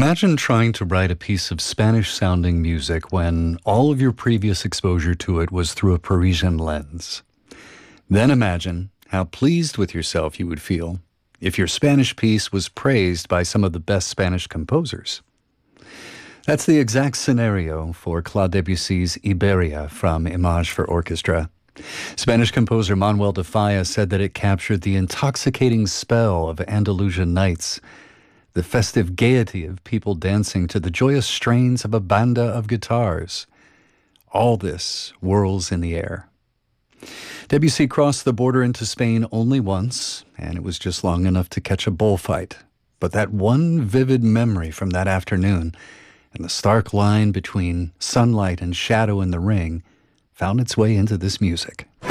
Imagine trying to write a piece of Spanish-sounding music when all of your previous exposure to it was through a Parisian lens. Then imagine how pleased with yourself you would feel if your Spanish piece was praised by some of the best Spanish composers. That's the exact scenario for Claude Debussy's Iberia from Image for Orchestra. Spanish composer Manuel de Falla said that it captured the intoxicating spell of Andalusian nights, the festive gaiety of people dancing to the joyous strains of a banda of guitars. All this whirls in the air. Debussy crossed the border into Spain only once, and it was just long enough to catch a bullfight. But that one vivid memory from that afternoon, and the stark line between sunlight and shadow in the ring, found its way into this music.